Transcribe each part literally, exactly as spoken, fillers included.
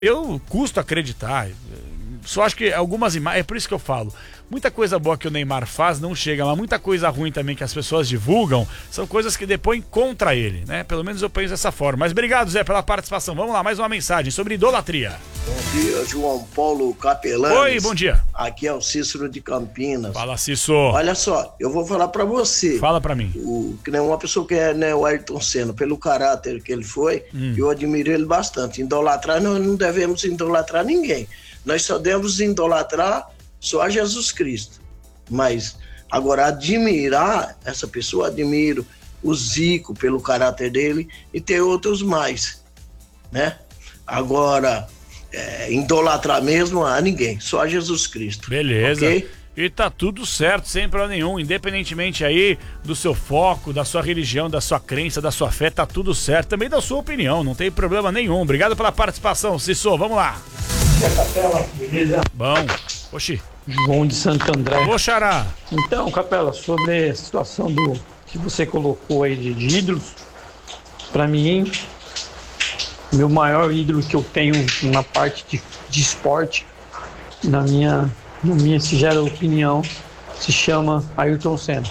eu custo acreditar. Só acho que algumas imagens, é por isso que eu falo, muita coisa boa que o Neymar faz não chega, mas muita coisa ruim também que as pessoas divulgam são coisas que depõem contra ele, né? Pelo menos eu penso dessa forma. Mas obrigado, Zé, pela participação. Vamos lá, mais uma mensagem sobre idolatria. Bom dia, João Paulo Capelães. Oi, bom dia. Aqui é o Cícero de Campinas. Fala, Cícero. Olha só, eu vou falar pra você. Fala pra mim. O, que nem uma pessoa que é, né, o Ayrton Senna, pelo caráter que ele foi, hum. eu admiro ele bastante. Idolatrar, nós não devemos idolatrar ninguém. Nós só devemos idolatrar só a Jesus Cristo. Mas, agora, admirar essa pessoa, admiro o Zico pelo caráter dele e tem outros mais, né? Agora, é, idolatrar mesmo a ninguém, só a Jesus Cristo. Beleza. Okay? E tá tudo certo, sem problema nenhum, independentemente aí do seu foco, da sua religião, da sua crença, da sua fé, tá tudo certo, também da sua opinião, não tem problema nenhum. Obrigado pela participação, Cissô, vamos lá. Capela, beleza? Bom, oxi. João de Santo André. Ô, Xará. Então, Capela, sobre a situação do que você colocou aí de, de ídolos, pra mim, meu maior ídolo que eu tenho na parte de, de esporte, na minha, na minha singela opinião, se chama Ayrton Senna.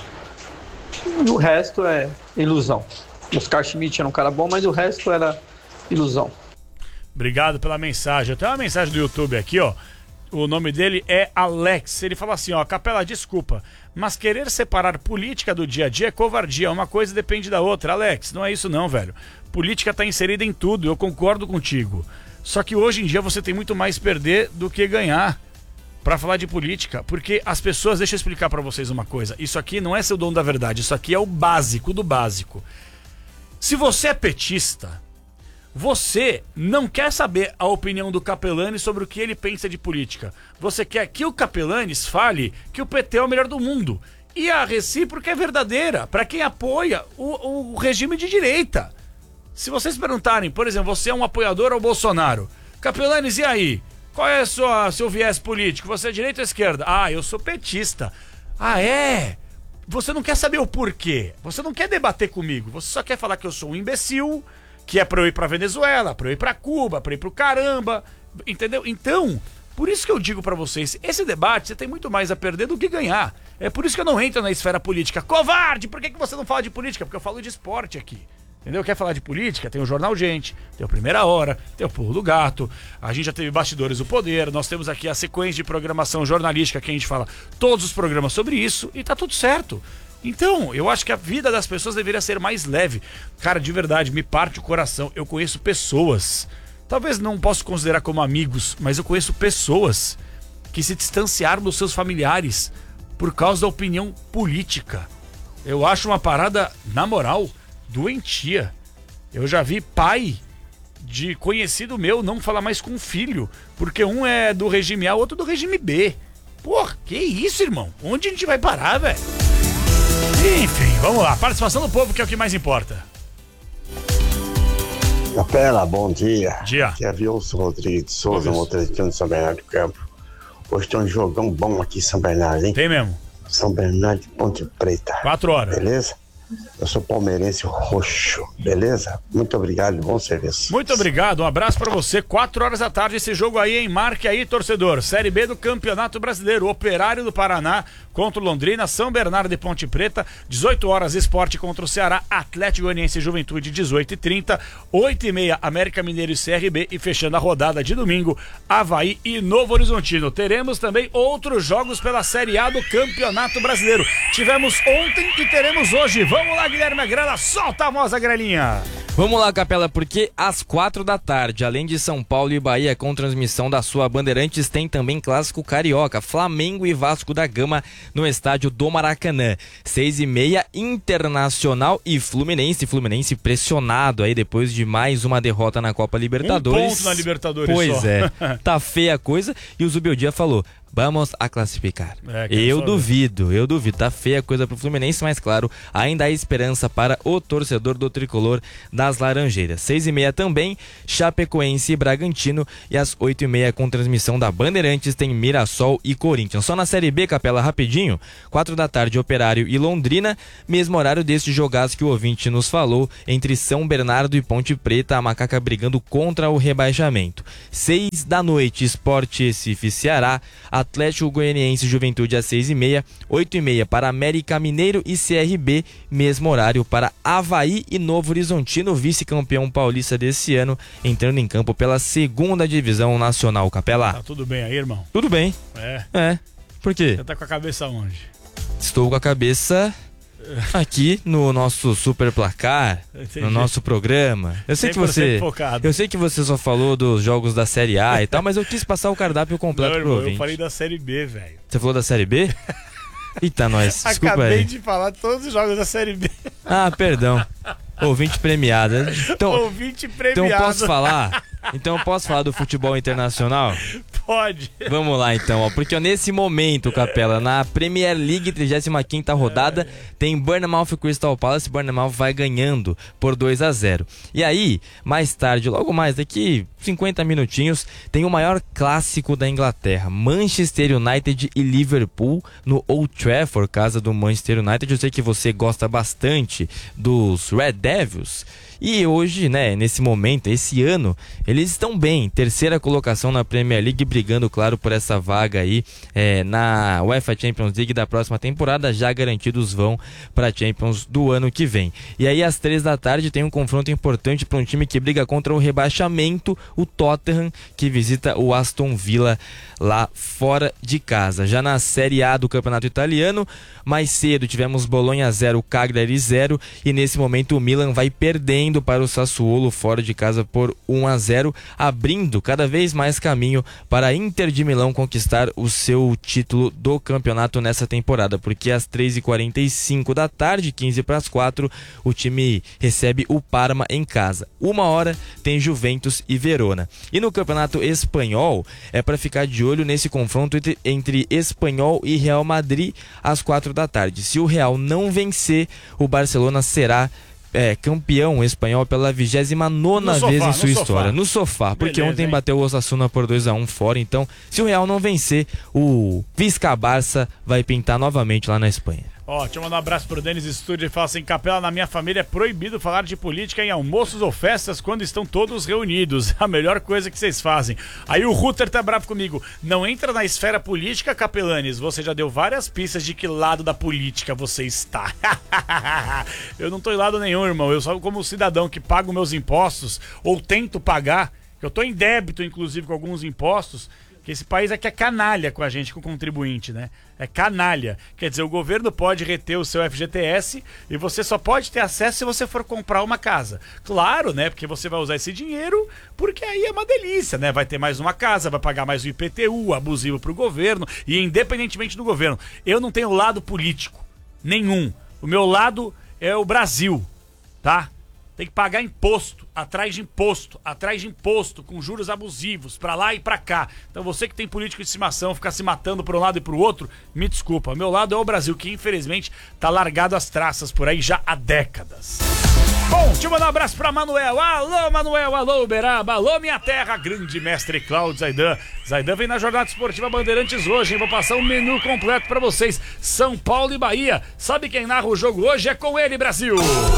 E o resto é ilusão. Oscar Schmidt era um cara bom, mas o resto era ilusão. Obrigado pela mensagem. Eu tenho uma mensagem do YouTube aqui, ó. O nome dele é Alex. Ele fala assim, ó, Capela, desculpa, mas querer separar política do dia a dia é covardia. Uma coisa depende da outra. Alex, não é isso não, velho. Política tá inserida em tudo, eu concordo contigo. Só que hoje em dia você tem muito mais perder do que ganhar pra falar de política. Porque as pessoas, deixa eu explicar pra vocês uma coisa. Isso aqui não é seu dono da verdade, isso aqui é o básico do básico. Se você é petista, você não quer saber a opinião do Capelanes sobre o que ele pensa de política. Você quer que o Capelanes fale que o P T é o melhor do mundo. E a recíproca é verdadeira para quem apoia o, o regime de direita. Se vocês perguntarem, por exemplo, você é um apoiador ao Bolsonaro. Capelanes, e aí? Qual é o seu viés político? Você é direita ou esquerda? Ah, eu sou petista. Ah, é? Você não quer saber o porquê. Você não quer debater comigo. Você só quer falar que eu sou um imbecil, que é pra eu ir pra Venezuela, pra eu ir pra Cuba, pra eu ir pro caramba, entendeu? Então, por isso que eu digo pra vocês, esse debate você tem muito mais a perder do que ganhar. É por isso que eu não entro na esfera política. Covarde, por que que você não fala de política? Porque eu falo de esporte aqui, entendeu? Quer falar de política? Tem o Jornal Gente, tem o Primeira Hora, tem o Pulo do Gato, a gente já teve Bastidores do Poder, nós temos aqui a sequência de programação jornalística que a gente fala todos os programas sobre isso e tá tudo certo. Então, eu acho que a vida das pessoas deveria ser mais leve. Cara, de verdade, me parte o coração. Eu conheço pessoas, talvez não posso considerar como amigos, mas eu conheço pessoas que se distanciaram dos seus familiares por causa da opinião política. Eu acho uma parada, na moral, doentia. Eu já vi pai de conhecido meu não falar mais com o filho, porque um é do regime A, outro do regime B. Porra, que isso, irmão? Onde a gente vai parar, velho? Enfim, vamos lá. Participação do povo, que é o que mais importa. Capela, bom dia. Dia. Aqui é Wilson Rodrigues de Souza, motorista de São Bernardo do Campo. Hoje tem um jogão bom aqui em São Bernardo, hein? Tem mesmo. São Bernardo de Ponte Preta. Quatro horas. Beleza? Eu sou palmeirense roxo, beleza? Muito obrigado, bom serviço. Muito obrigado, um abraço pra você. Quatro horas da tarde esse jogo aí, hein? Marque aí, torcedor. Série B do Campeonato Brasileiro, Operário do Paraná contra o Londrina, São Bernardo de Ponte Preta, dezoito horas, Esporte contra o Ceará, Atlético Goianiense e Juventude, dezoito e trinta, oito e meia, América Mineiro e C R B, e fechando a rodada de domingo, Avaí e Novo Horizontino. Teremos também outros jogos pela Série A do Campeonato Brasileiro. Tivemos ontem e teremos hoje. Vamos lá, Guilherme Agrela, solta a voz, Agrelinha. Vamos lá, Capela, porque às quatro da tarde, além de São Paulo e Bahia com transmissão da sua Bandeirantes, tem também clássico carioca, Flamengo e Vasco da Gama no estádio do Maracanã. Seis e meia, Internacional e Fluminense. Fluminense pressionado aí depois de mais uma derrota na Copa Libertadores. Um ponto na Libertadores. Pois só. é, tá feia a coisa. E o Zubeldia falou: vamos a classificar. É, eu duvido, eu duvido. Tá feia a coisa pro Fluminense, mas claro, ainda há esperança para o torcedor do tricolor da das Laranjeiras. Seis e meia também, Chapecoense e Bragantino. E às oito e meia, com transmissão da Bandeirantes, tem Mirassol e Corinthians. Só na Série B, Capela, rapidinho, quatro da tarde, Operário e Londrina. Mesmo horário deste jogaço que o ouvinte nos falou, entre São Bernardo e Ponte Preta, a Macaca brigando contra o rebaixamento. Seis da noite, Sport Recife Ceará, Atlético Goianiense Juventude às seis e meia, oito e meia para América Mineiro e C R B, mesmo horário para Avaí e Novo Horizontino, vice-campeão paulista desse ano, entrando em campo pela segunda divisão nacional. Capela. Tá tudo bem aí, irmão? Tudo bem. É. É. Por quê? Você tá com a cabeça onde? Estou com a cabeça aqui no nosso super placar, Entendi. no nosso programa. Eu sei que você, focado. eu sei que você só falou dos jogos da Série A e tal, mas eu quis passar o cardápio completo Não, pro irmão, ouvinte. eu falei da Série B, velho. Você falou da Série B? Eita, nós. Desculpa Acabei aí. de falar todos os jogos da Série B. Ah, perdão. Ouvinte premiado. Então, Ouvinte premiado. então posso falar? Então eu posso falar do futebol internacional? Pode. Vamos lá então, ó, porque ó, nesse momento, Capela, na Premier League, trigésima quinta rodada, tem Bournemouth e Crystal Palace. Bournemouth vai ganhando por dois a zero. E aí, mais tarde, logo mais, daqui cinquenta minutinhos, tem o maior clássico da Inglaterra, Manchester United e Liverpool no Old Trafford, casa do Manchester United. Eu sei que você gosta bastante dos Red Devils. E hoje, né, nesse momento, esse ano, eles estão bem. Terceira colocação na Premier League, brigando, claro, por essa vaga aí é, na UEFA Champions League da próxima temporada. Já garantidos vão para a Champions do ano que vem. E aí, às três da tarde, tem um confronto importante para um time que briga contra o rebaixamento, o Tottenham, que visita o Aston Villa lá fora de casa. Já na Série A do Campeonato Italiano, mais cedo tivemos Bolonha zero, Cagliari zero. E nesse momento o Milan vai perdendo para o Sassuolo fora de casa por um a zero, abrindo cada vez mais caminho para a Inter de Milão conquistar o seu título do campeonato nessa temporada, porque às três e quarenta e cinco da tarde, quinze para as quatro, o time recebe o Parma em casa. Uma hora tem Juventus e Verona. E no campeonato espanhol, é para ficar de olho nesse confronto entre, entre Espanhol e Real Madrid às quatro da tarde. Se o Real não vencer, o Barcelona será É, campeão espanhol pela vigésima nona sofá, vez em sua no história. sofá. No sofá, porque Beleza, ontem hein? bateu o Osasuna por dois a um fora. Então, se o Real não vencer, o Visca Barça vai pintar novamente lá na Espanha. Ó, deixa eu mandar um abraço pro Denis Estúdio e fala assim: Capela, na minha família é proibido falar de política em almoços ou festas quando estão todos reunidos. A melhor coisa que vocês fazem. Aí o Rutter tá bravo comigo. Não entra na esfera política, Capelanes. Você já deu várias pistas de que lado da política você está. Eu não tô em lado nenhum, irmão. Eu só, como cidadão que pago meus impostos, ou tento pagar, eu tô em débito, inclusive, com alguns impostos. Que esse país aqui é canalha com a gente, com o contribuinte, né? É canalha. Quer dizer, o governo pode reter o seu F G T S e você só pode ter acesso se você for comprar uma casa. Claro, né? Porque você vai usar esse dinheiro, porque aí é uma delícia, né? Vai ter mais uma casa, vai pagar mais o I P T U, abusivo pro governo, e independentemente do governo. Eu não tenho lado político nenhum. O meu lado é o Brasil, tá? Tem que pagar imposto, atrás de imposto, atrás de imposto, com juros abusivos, pra lá e pra cá. Então você que tem político de estimação, ficar se matando pra um lado e pro outro, me desculpa. Meu lado é o Brasil, que infelizmente tá largado às traças por aí já há décadas. Bom, deixa eu mandar um abraço pra Manuel. Alô, Manuel, alô, Uberaba, alô, minha terra, grande mestre Cláudio Zaidan. Zaidan vem na Jornada Esportiva Bandeirantes hoje, hein? Vou passar um menu completo pra vocês. São Paulo e Bahia. Sabe quem narra o jogo hoje? É com ele, Brasil.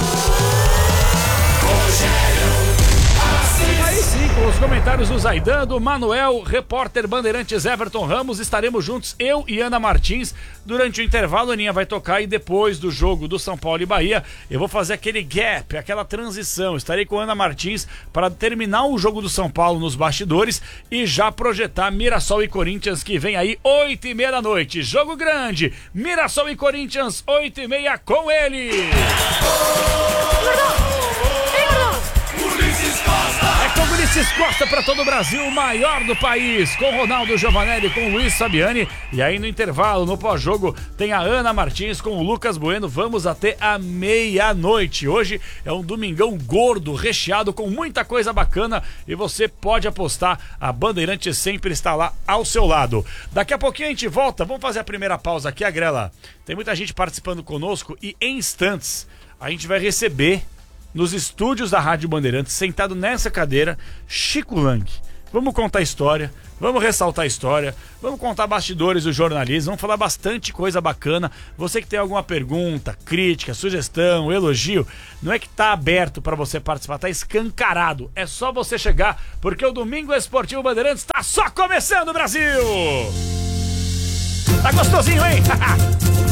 Aí sim, com os comentários do Zaidan, do Manuel, repórter Bandeirantes Everton Ramos, estaremos juntos, eu e Ana Martins, durante o intervalo. A Aninha vai tocar e depois do jogo do São Paulo e Bahia, eu vou fazer aquele gap, aquela transição. Estarei com a Ana Martins para terminar o jogo do São Paulo nos bastidores e já projetar Mirassol e Corinthians, que vem aí oito e meia da noite. Jogo grande, Mirassol e Corinthians, oito e meia com ele. É com Ulisses Costa para todo o Brasil, o maior do país, com Ronaldo Giovanelli, com Luiz Fabiani. E aí no intervalo, no pós-jogo, tem a Ana Martins com o Lucas Bueno. Vamos até a meia-noite. Hoje é um domingão gordo, recheado com muita coisa bacana, e você pode apostar, a Bandeirantes sempre está lá ao seu lado. Daqui a pouquinho a gente volta, vamos fazer a primeira pausa aqui, Agrela. Tem muita gente participando conosco e em instantes a gente vai receber nos estúdios da Rádio Bandeirantes, sentado nessa cadeira, Chico Lang. Vamos contar a história, vamos ressaltar a história, vamos contar bastidores do jornalismo, vamos falar bastante coisa bacana. Você que tem alguma pergunta, crítica, sugestão, elogio, não é que tá aberto para você participar, tá escancarado. É só você chegar, porque o Domingo Esportivo Bandeirantes tá só começando, Brasil! Tá gostosinho, hein?